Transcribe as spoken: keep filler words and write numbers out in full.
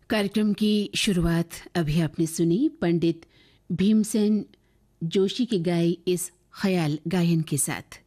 कार्यक्रम की शुरुआत अभी आपने सुनी पंडित भीमसेन जोशी की गाई इस ख्याल गायन के साथ।